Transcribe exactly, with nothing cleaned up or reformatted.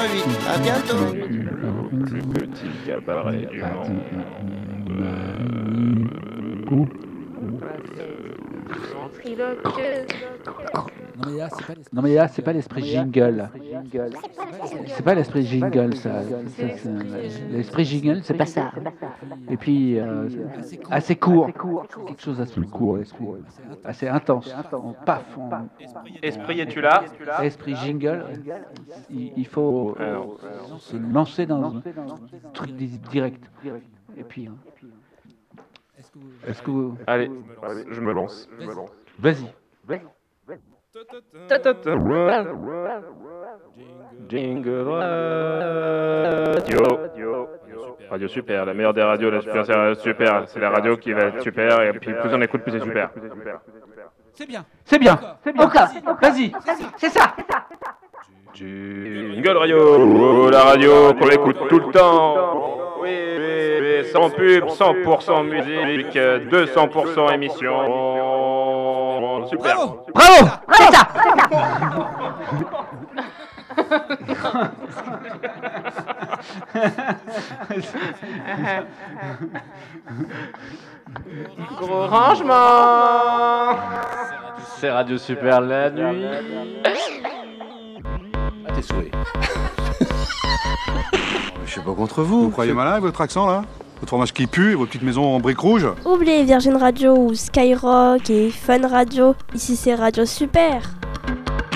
huit. À bientôt. Petit cabaret du Non mais là, c'est pas l'esprit. Non mais là, c'est pas l'esprit jingle. C'est pas l'esprit jingle, ça. Ça, c'est- L'esprit jingle, c'est pas ça. Et puis, euh, assez court. Quelque chose d'assez court, l'esprit. Assez intense. On paf. on- Esprit, es-tu là? Esprit jingle, il, il faut euh, se lancer dans un truc di- direct. Et puis, hein, Est-ce que vous... est-ce que vous... Allez, je me lance. Vas-y. Jingle Radio. Radio super, la meilleure des radios, la super, c'est super. C'est la radio qui va être super et puis plus on écoute, plus c'est super. C'est bien. C'est bien. C'est bien. Encore. Vas-y. C'est ça. Jingle Radio, la radio qu'on écoute tout le temps. Oui, oui, oui, sans pub, cent pour cent musique, deux cents pour cent émission. Super. Bravo. Bravo. C'est ça. Gros rangement. C'est Radio Super la nuit. À tes souhaits. Je suis pas contre vous. Vous croyez malin avec votre accent là? Votre fromage qui pue et vos petites maisons en briques rouges? Oubliez Virgin Radio ou Skyrock et Fun Radio. Ici c'est Radio Super.